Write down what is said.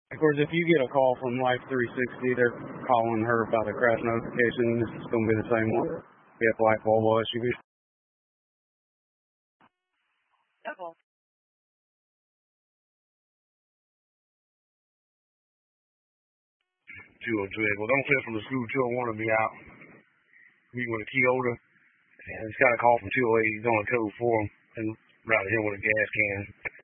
Of course, if you get a call from Life 360, they're calling her about a crash notification. It's going to be the same one. Get black Volvo SUV. Double. 202. Well, I'm clear from the school. 201 will be out. Meeting with a Toyota. And he's got a call from 208. He's on a code for him. And right here with a gas can.